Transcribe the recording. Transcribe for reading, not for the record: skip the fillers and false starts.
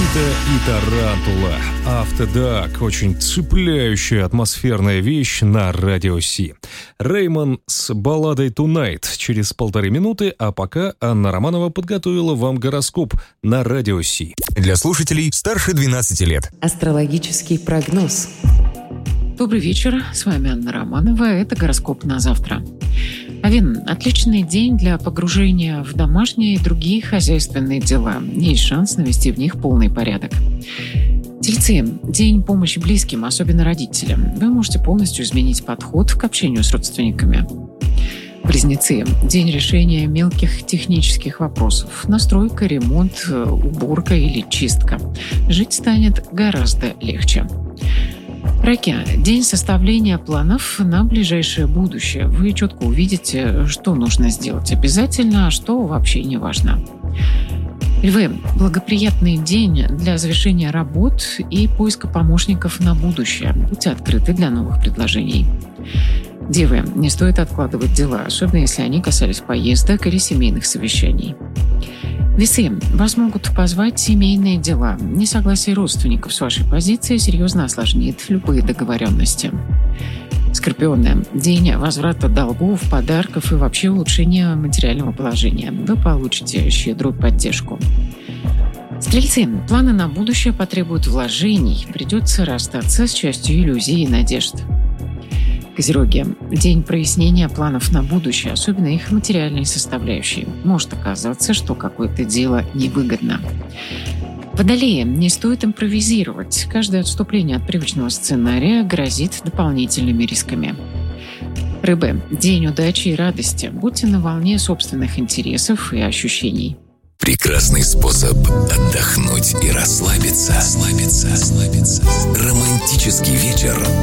и тарантула. Автодак. Очень цепляющая атмосферная вещь на Радио Си. Реймон с балладой «Tonight» через 1,5 минуты, а пока Анна Романова подготовила вам гороскоп на Радио Си. Для слушателей старше 12 лет. Астрологический прогноз. Добрый вечер, с вами Анна Романова, это гороскоп на завтра. Овен, отличный день для погружения в домашние и другие хозяйственные дела. Есть шанс навести в них полный порядок. Тельцы, день помощи близким, особенно родителям. Вы можете полностью изменить подход к общению с родственниками. Близнецы, день решения мелких технических вопросов. Настройка, ремонт, уборка или чистка. Жить станет гораздо легче. Раки, день составления планов на ближайшее будущее. Вы четко увидите, что нужно сделать обязательно, а что вообще не важно. Львы, благоприятный день для завершения работ и поиска помощников на будущее. Будьте открыты для новых предложений. Девы, не стоит откладывать дела, особенно если они касались поездок или семейных совещаний. Весы, вас могут позвать семейные дела. Несогласие родственников с вашей позиции серьезно осложнит любые договоренности. Скорпионы, день возврата долгов, подарков и вообще улучшения материального положения. Вы получите щедрую поддержку. Стрельцы, планы на будущее потребуют вложений. Придется расстаться с частью иллюзий и надежд. Козероги, день прояснения планов на будущее, особенно их материальной составляющей. Может оказаться, что какое-то дело невыгодно. Водолеи, не стоит импровизировать. Каждое отступление от привычного сценария грозит дополнительными рисками. Рыбы, день удачи и радости. Будьте на волне собственных интересов и ощущений. Прекрасный способ отдохнуть и расслабиться. Романтический вечер